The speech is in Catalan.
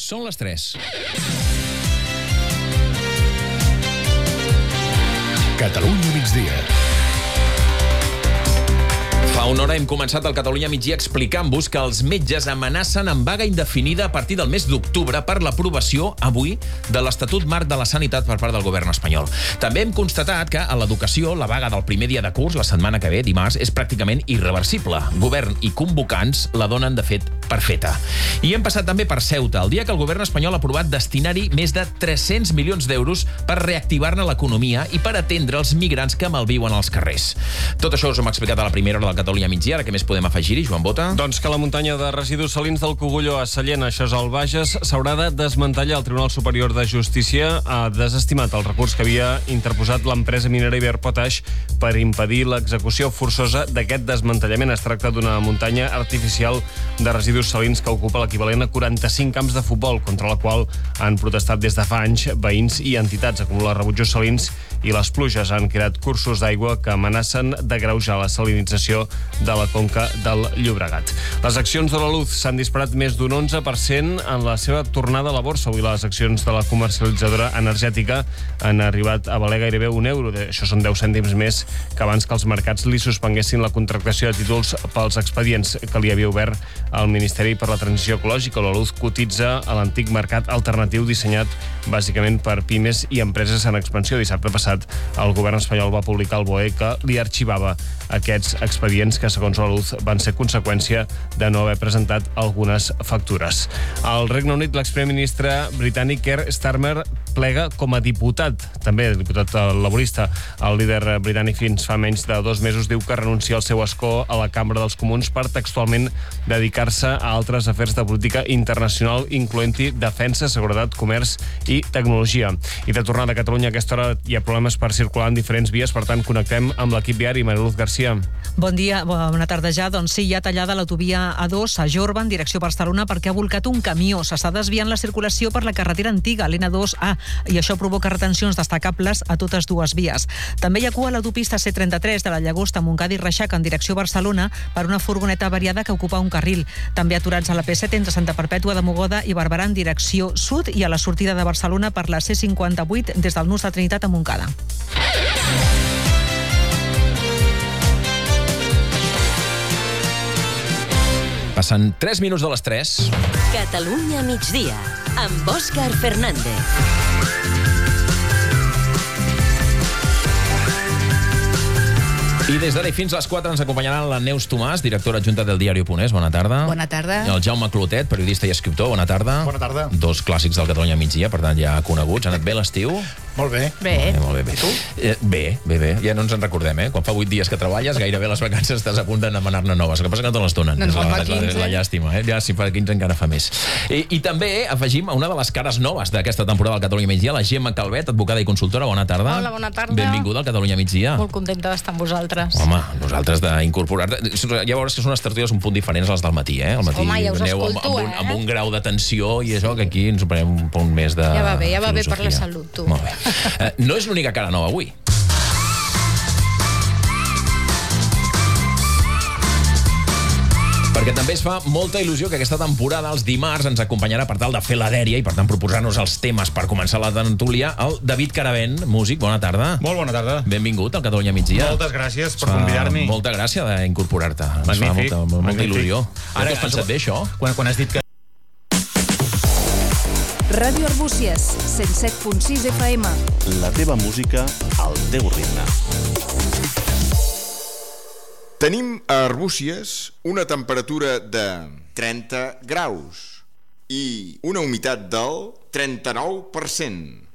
Són les 3. Catalunya migdia. Fa una hora hem començat el Catalunya migdia explicant-vos que els metges amenacen amb vaga indefinida a partir del mes d'octubre per l'aprovació, avui, de l'Estatut Marc de la Sanitat per part del govern espanyol. També hem constatat que a l'educació la vaga del primer dia de curs, la setmana que ve, dimarts, és pràcticament irreversible. Govern i convocants la donen, de fet, per feta. I hem passat també per Ceuta, el dia que el govern espanyol ha aprovat destinar-hi més de 300 milions d'euros per reactivar-ne l'economia i per atendre els migrants que malviuen als carrers. Tot això us hem explicat a la primera hora del Catalunya migdia. Ara què més podem afegir-hi, Joan Bota? Doncs que la muntanya de residus salins del Cogulló a Sallent, això és al Bages, s'haurà de desmantellar. El Tribunal Superior de Justícia ha desestimat el recurs que havia interposat l'empresa minera Iberpotash per impedir l'execució forçosa d'aquest desmantellament. Es tracta d'una muntanya artificial de residus salins que ocupa l'equivalent a 45 camps de futbol, contra la qual han protestat des de fa anys veïns i entitats. Acumula rebutjos salins i les pluges han creat cursos d'aigua que amenacen d'agreujar la salinització de la conca del Llobregat. Les accions de la Luz s'han disparat més d'un 11% en la seva tornada a la borsa. Avui les accions de la comercialitzadora energètica han arribat a valer gairebé €1. Això són 10 cèntims més que abans que els mercats li suspenguessin la contractació de títols pels expedients que li havia obert el Ministeri per la Transició Ecològica. La Luz cotitza a l'antic mercat alternatiu dissenyat bàsicament per pimes i empreses en expansió. Dissabte passat el govern espanyol va publicar el BOE que li arxivava aquests expedients que, segons la Luz, van ser conseqüència de no haver presentat algunes factures. Al Regne Unit, l'exprimer ministre britànic Keir Starmer plega com a diputat, també diputat laborista. El líder britànic fins fa menys de 2 mesos diu que renuncia al seu escó a la Cambra dels Comuns per textualment dedicar-se a altres afers de política internacional, incloent-hi defensa, seguretat, comerç i tecnologia. I de tornada a Catalunya a aquesta hora hi ha problemes per circular en diferents vies, per tant connectem amb l'equip viari. Mariluz Garcia. Bon dia, bona tarda ja. Doncs sí, hi ha tallada l'autovia A2 a Jorba en direcció a Barcelona perquè ha volcat un camió. S'està desviant la circulació per la carretera antiga, l'N2A, i això provoca retencions destacables a totes dues vies. També hi ha cua a l'autopista C33 de la Llagosta, Montcada i Reixac en direcció a Barcelona per una furgoneta avariada que ocupa un carril. També aturats a la P7 entre Santa Perpètua de Mogoda i Barberà en direcció sud i a la sortida de Barcelona per la C58 des del Nus de Trinitat a Montcada. Passen 3 minuts de les 3. Catalunya migdia, amb Òscar Fernández. I des d'ara i fins a les 4 ens acompanyaran la Neus Tomàs, directora adjunta del diari.es. Bona tarda. Bona tarda. I el Jaume Clotet, periodista i escriptor. Bona tarda. Bona tarda. Dos clàssics del Catalunya migdia, per tant ja coneguts. Ha anat bé l'estiu? Molt bé. Molt bé. I tu? Bé. Ja no ens en recordem, Quan fa 8 dies que treballes, gairebé les vacances estàs a punt de demanar-ne noves. El que passa que no te les donen. No ens fa 15. És la llàstima, Ja si fa 15 encara fa més. I també afegim una de les cares noves d'aquesta temporada del Catalunya migdia, la Gemma Calvet, advocada i consultora. Bona tarda. Hola, bona tarda. Benvinguda al Catalunya migdia. Molt contenta d'estar amb vosaltres. Home, vosaltres d'incorporar-te. Ja veuràs que són unes tertúlies un punt diferents a les del matí, Al matí Home, ja us aneu escolto, amb un grau de tensió i això, que aquí ens ho prenem un punt més de Ja va bé per filosofia. la salut, tu. Molt bé. No és l'única cara nova avui. Perquè també es fa molta il·lusió que aquesta temporada, els dimarts, ens acompanyarà per tal de fer la dèria i, per tant, proposar-nos els temes per començar la tertúlia, el David Caravent, músic. Bona tarda. Molt bona tarda. Benvingut al Catalunya migdia. Moltes gràcies per convidar-m'hi. Molta gràcia d'incorporar-te. Ens fa Magnífic. molta il·lusió. Ara, Ara has pensat bé, això? Quan has dit que... Ràdio Arbúcies, 107.6 FM. La teva música al teu ritme. Tenim a Arbúcies una temperatura de 30 graus i una humitat del 39%.